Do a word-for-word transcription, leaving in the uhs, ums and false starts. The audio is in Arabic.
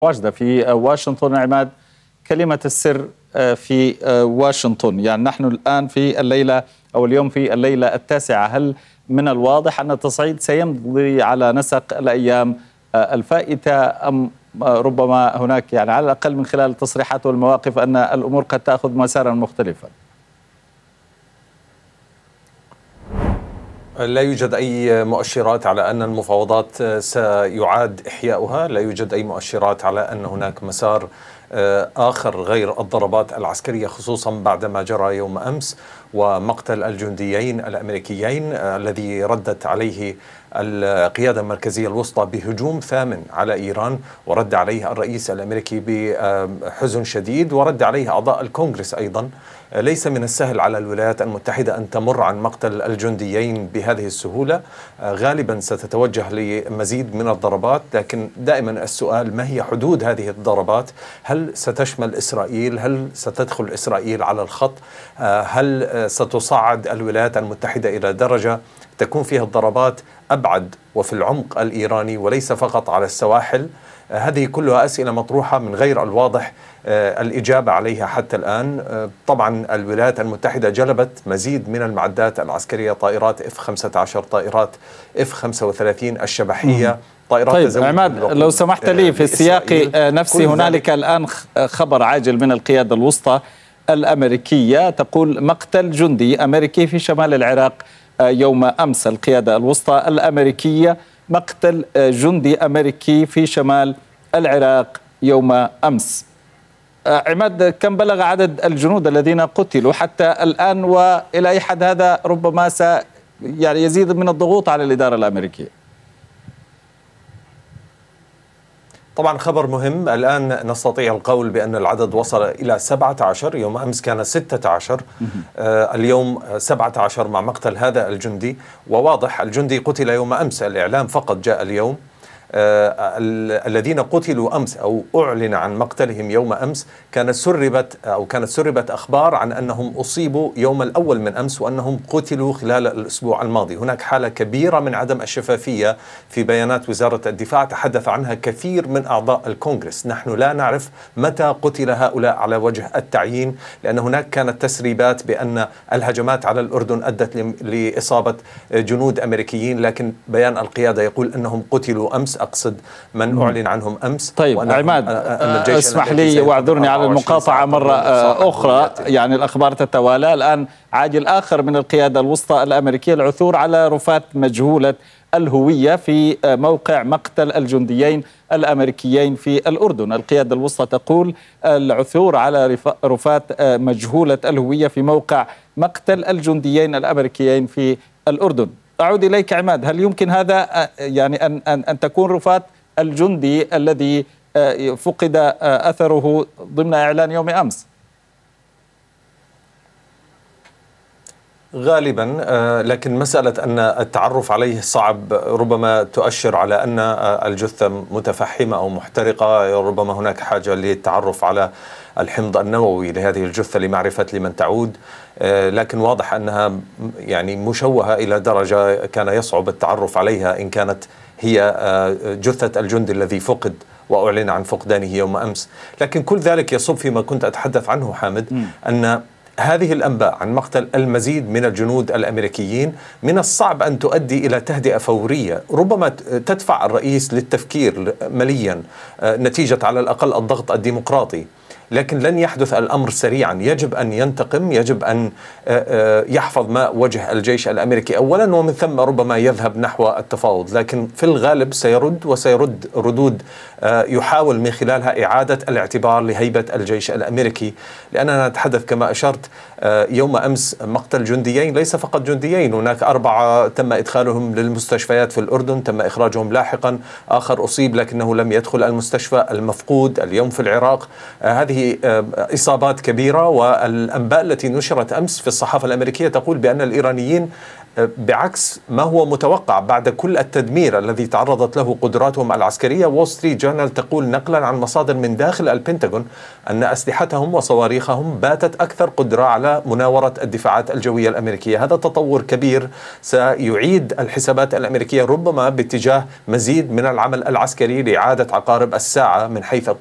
واجدة في واشنطن. عماد، كلمة السر في واشنطن، يعني نحن الآن في الليلة أو اليوم في الليلة التاسعة، هل من الواضح أن التصعيد سيمضي على نسق الأيام الفائتة أم ربما هناك يعني على الأقل من خلال التصريحات والمواقف أن الأمور قد تأخذ مسارا مختلفا؟ لا يوجد أي مؤشرات على أن المفاوضات سيعاد إحياؤها، لا يوجد أي مؤشرات على أن هناك مسار آخر غير الضربات العسكرية، خصوصا بعدما جرى يوم أمس ومقتل الجنديين الأمريكيين الذي ردت عليه القيادة المركزية الوسطى بهجوم ثامن على إيران، ورد عليه الرئيس الأمريكي بحزن شديد، ورد عليه أعضاء الكونغرس أيضا. ليس من السهل على الولايات المتحدة أن تمر عن مقتل الجنديين بهذه السهولة، غالبا ستتوجه لمزيد من الضربات، لكن دائما السؤال ما هي حدود هذه الضربات؟ هل ستشمل إسرائيل؟ هل ستدخل إسرائيل على الخط؟ هل ستصعد الولايات المتحدة إلى درجة تكون فيها الضربات أبعد وفي العمق الإيراني وليس فقط على السواحل؟ هذه كلها أسئلة مطروحة من غير الواضح الإجابة عليها حتى الآن. طبعا الولايات المتحدة جلبت مزيد من المعدات العسكرية، طائرات إف خمسة عشر، طائرات إف خمسة وثلاثين الشبحية، طائرات طيب تزود. عماد، لو سمحت لي في السياق نفسه، هنالك الآن خبر عاجل من القيادة الوسطى الأمريكية تقول مقتل جندي أمريكي في شمال العراق يوم أمس. القيادة الوسطى الأمريكية مقتل جندي أمريكي في شمال العراق يوم أمس. عماد، كم بلغ عدد الجنود الذين قتلوا حتى الآن؟ وإلى أي حد هذا ربما س يعني يزيد من الضغوط على الإدارة الأمريكية؟ طبعا خبر مهم. الآن نستطيع القول بأن العدد وصل إلى سبعة عشر، يوم أمس كان ستة عشر، آه اليوم سبعة عشر مع مقتل هذا الجندي. وواضح الجندي قتل يوم أمس، الإعلام فقط جاء اليوم. آه الذين قتلوا أمس أو أعلن عن مقتلهم يوم أمس كانت سربت أو كانت سربت أخبار عن أنهم أصيبوا يوم الأول من أمس وأنهم قتلوا خلال الأسبوع الماضي. هناك حالة كبيرة من عدم الشفافية في بيانات وزارة الدفاع تحدث عنها كثير من أعضاء الكونغرس. نحن لا نعرف متى قتل هؤلاء على وجه التعيين، لأن هناك كانت تسريبات بأن الهجمات على الأردن أدت لإصابة جنود أمريكيين، لكن بيان القيادة يقول أنهم قتلوا أمس، أقصد من أعلن عنهم أمس. طيب عماد، اسمح لي واعذرني على المقاطعة مرة أخرى، يعني الأخبار تتوالى. الآن عاجل آخر من القيادة الوسطى الأمريكية، العثور على رفات مجهولة الهوية في موقع مقتل الجنديين الأمريكيين في الأردن. القيادة الوسطى تقول العثور على رفات مجهولة الهوية في موقع مقتل الجنديين الأمريكيين في الأردن. أعود إليك عماد، هل يمكن هذا يعني أن أن أن تكون رفات الجندي الذي فقد أثره ضمن إعلان يوم أمس؟ غالبا، لكن مسألة أن التعرف عليه صعب ربما تؤشر على أن الجثة متفحمة أو محترقة. ربما هناك حاجة للتعرف على الحمض النووي لهذه الجثة لمعرفة لمن تعود، لكن واضح أنها يعني مشوهة إلى درجة كان يصعب التعرف عليها إن كانت هي جثة الجندي الذي فقد وأعلن عن فقدانه يوم أمس. لكن كل ذلك يصب فيما كنت أتحدث عنه حامد، م. أن هذه الأنباء عن مقتل المزيد من الجنود الأمريكيين من الصعب أن تؤدي إلى تهدئة فورية، ربما تدفع الرئيس للتفكير مليا نتيجة على الأقل الضغط الديمقراطي، لكن لن يحدث الأمر سريعا. يجب أن ينتقم، يجب أن يحفظ ما وجه الجيش الأمريكي أولا، ومن ثم ربما يذهب نحو التفاوض، لكن في الغالب سيرد وسيرد ردود يحاول من خلالها إعادة الاعتبار لهيبة الجيش الأمريكي. لأننا نتحدث كما أشرت يوم أمس مقتل جنديين، ليس فقط جنديين، هناك أربعة تم إدخالهم للمستشفيات في الأردن، تم إخراجهم لاحقا، آخر أصيب لكنه لم يدخل المستشفى، المفقود اليوم في العراق. هذه إصابات كبيرة، والأنباء التي نشرت أمس في الصحافة الأمريكية تقول بأن الإيرانيين بعكس ما هو متوقع بعد كل التدمير الذي تعرضت له قدراتهم العسكرية. وول ستريت جورنال تقول نقلا عن مصادر من داخل البنتاغون أن أسلحتهم وصواريخهم باتت أكثر قدرة على مناورة الدفاعات الجوية الأمريكية. هذا تطور كبير سيعيد الحسابات الأمريكية ربما باتجاه مزيد من العمل العسكري لإعادة عقارب الساعة من حيث